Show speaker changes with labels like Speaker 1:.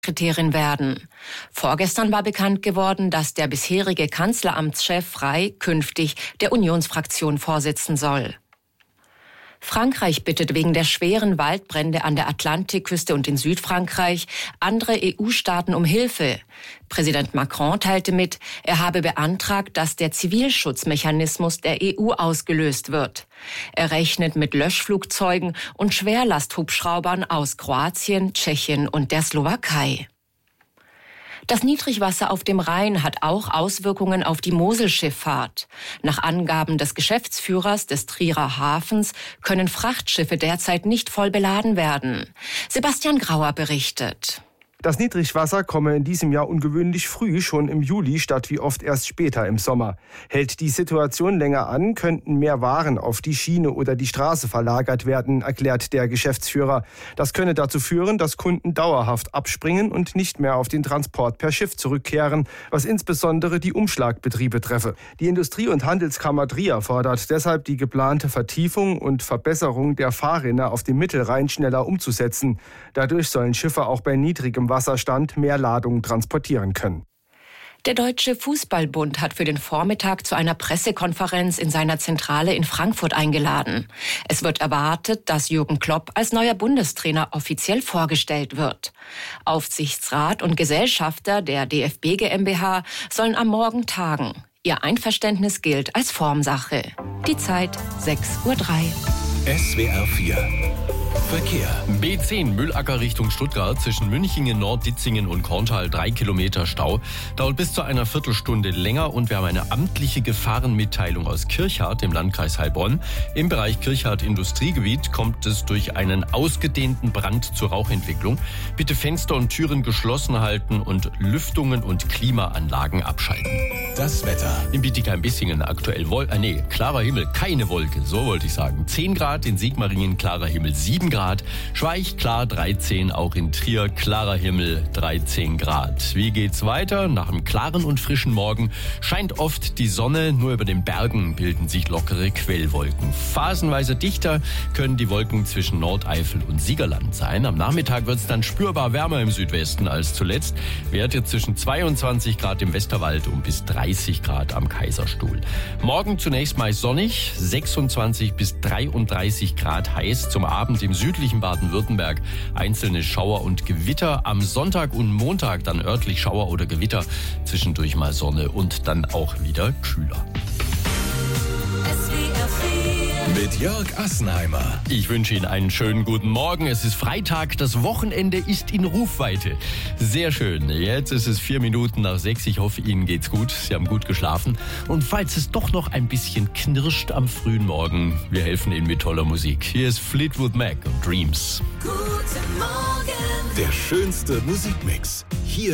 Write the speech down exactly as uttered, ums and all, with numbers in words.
Speaker 1: Staatssekretärin werden. Vorgestern war bekannt geworden, dass der bisherige Kanzleramtschef Frey künftig der Unionsfraktion vorsitzen soll. Frankreich bittet wegen der schweren Waldbrände an der Atlantikküste und in Südfrankreich andere E U-Staaten um Hilfe. Präsident Macron teilte mit, er habe beantragt, dass der Zivilschutzmechanismus der E U ausgelöst wird. Er rechnet mit Löschflugzeugen und Schwerlasthubschraubern aus Kroatien, Tschechien und der Slowakei. Das Niedrigwasser auf dem Rhein hat auch Auswirkungen auf die Moselschifffahrt. Nach Angaben des Geschäftsführers des Trierer Hafens können Frachtschiffe derzeit nicht voll beladen werden. Sebastian Grauer berichtet.
Speaker 2: Das Niedrigwasser komme in diesem Jahr ungewöhnlich früh, schon im Juli, statt wie oft erst später im Sommer. Hält die Situation länger an, könnten mehr Waren auf die Schiene oder die Straße verlagert werden, erklärt der Geschäftsführer. Das könne dazu führen, dass Kunden dauerhaft abspringen und nicht mehr auf den Transport per Schiff zurückkehren, was insbesondere die Umschlagbetriebe treffe. Die Industrie- und Handelskammer Trier fordert deshalb, die geplante Vertiefung und Verbesserung der Fahrrinne auf dem Mittelrhein schneller umzusetzen. Dadurch sollen Schiffe auch bei niedrigem Wasserstand mehr Ladungen transportieren können.
Speaker 1: Der Deutsche Fußballbund hat für den Vormittag zu einer Pressekonferenz in seiner Zentrale in Frankfurt eingeladen. Es wird erwartet, dass Jürgen Klopp als neuer Bundestrainer offiziell vorgestellt wird. Aufsichtsrat und Gesellschafter der D F B GmbH sollen am Morgen tagen. Ihr Einverständnis gilt als Formsache. Die Zeit sechs Uhr drei.
Speaker 3: S W R vier Verkehr.
Speaker 4: B zehn Mühlacker Richtung Stuttgart zwischen Münchingen, Nord-Ditzingen und Korntal drei Kilometer Stau. Dauert bis zu einer Viertelstunde länger und wir haben eine amtliche Gefahrenmitteilung aus Kirchhardt im Landkreis Heilbronn. Im Bereich Kirchhardt Industriegebiet kommt es durch einen ausgedehnten Brand zur Rauchentwicklung. Bitte Fenster und Türen geschlossen halten und Lüftungen und Klimaanlagen abschalten.
Speaker 3: Das Wetter.
Speaker 4: In Bietigheim-Bissingen aktuell Wol- äh, nee, klarer Himmel, keine Wolke, so wollte ich sagen. zehn Grad, in Sigmaringen klarer Himmel sieben Grad. Schweich klar dreizehn, auch in Trier klarer Himmel dreizehn Grad. Wie geht's weiter? Nach einem klaren und frischen Morgen scheint oft die Sonne, nur über den Bergen bilden sich lockere Quellwolken. Phasenweise dichter können die Wolken zwischen Nordeifel und Siegerland sein. Am Nachmittag wird es dann spürbar wärmer im Südwesten als zuletzt. Werte zwischen zweiundzwanzig Grad im Westerwald und bis dreißig Grad am Kaiserstuhl. Morgen zunächst meist sonnig, sechsundzwanzig bis dreiunddreißig Grad heiß. Zum Abend im südlichen Baden-Württemberg einzelne Schauer und Gewitter. Am Sonntag und Montag dann örtlich Schauer oder Gewitter. Zwischendurch mal Sonne und dann auch wieder kühler.
Speaker 3: Mit Jörg Assenheimer.
Speaker 4: Ich wünsche Ihnen einen schönen guten Morgen. Es ist Freitag, das Wochenende ist in Rufweite. Sehr schön. Jetzt ist es vier Minuten nach sechs. Ich hoffe, Ihnen geht's gut. Sie haben gut geschlafen. Und falls es doch noch ein bisschen knirscht am frühen Morgen, wir helfen Ihnen mit toller Musik. Hier ist Fleetwood Mac und Dreams.
Speaker 3: Guten Morgen. Der schönste Musikmix. Hier